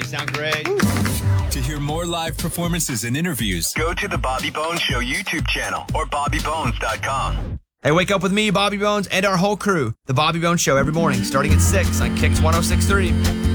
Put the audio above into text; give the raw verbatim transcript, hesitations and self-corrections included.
sound great. To hear more live performances and interviews, go to the Bobby Bones Show YouTube channel or bobby bones dot com. Hey, wake up with me, Bobby Bones, and our whole crew. The Bobby Bones Show every morning starting at six on Kicks one oh six point three.